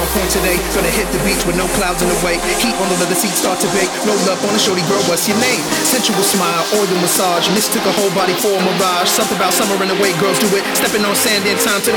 point today. Gonna hit the beach with no clouds in the way. Heat on the leather seat, start to bake. Roll up on a shorty girl, what's your name? Sensual smile, oil massage. Mistook a whole body for a mirage. Something about summer in the way girls do it. Stepping on sand in time to the